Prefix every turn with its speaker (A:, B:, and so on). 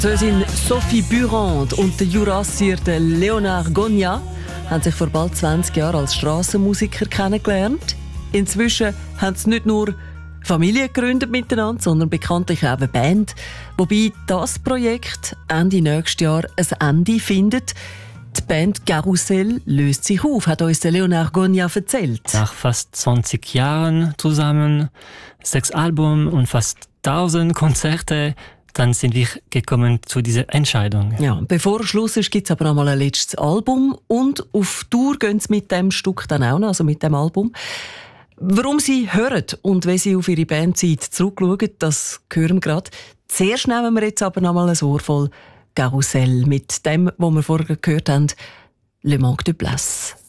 A: So sind Sophie Burand und der Jurassier Leonard Gogna haben sich vor bald 20 Jahren als Strassenmusiker kennengelernt. Inzwischen haben sie nicht nur Familie gegründet miteinander, sondern bekanntlich auch eine Band. Wobei das Projekt Ende nächstes Jahr ein Ende findet. Die Band Carousel löst sich auf, hat uns der Leonard Gogna erzählt.
B: Nach fast 20 Jahren zusammen, 6 Alben und fast 1000 Konzerte, dann sind wir gekommen zu dieser Entscheidung.
A: Ja, bevor Schluss ist, gibt es aber noch mal ein letztes Album. Und auf Tour gehen sie mit dem Stück dann auch noch, also mit dem Album. Warum sie hören und wie sie auf ihre Bandzeit zurückschauen, das hören wir gerade. Zuerst nehmen wir jetzt aber noch mal ein Ohr voll Carousel mit dem, was wir vorher gehört haben, Le Manque de Place.